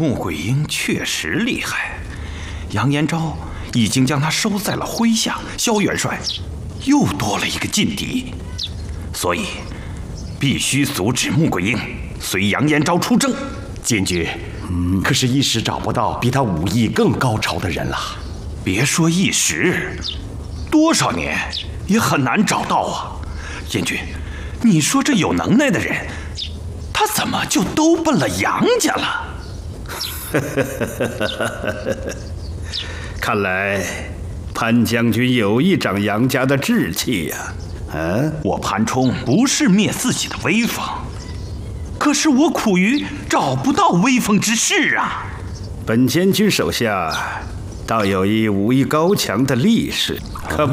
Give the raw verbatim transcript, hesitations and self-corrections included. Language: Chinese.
穆桂英确实厉害，杨延昭已经将他收在了麾下，萧元帅又多了一个劲敌，所以必须阻止穆桂英随杨延昭出征。 监军，嗯，可是一时找不到比他武艺更高超的人了。 别说一时，多少年也很难找到啊。监军，你说这有能耐的人，他怎么就都奔了杨家了？ 看来潘将军有意长杨家的志气呀、啊。啊， 我潘冲不是灭自己的威风，可是我苦于找不到威风之士啊。 本监军手下倒有一武艺高强的力士，可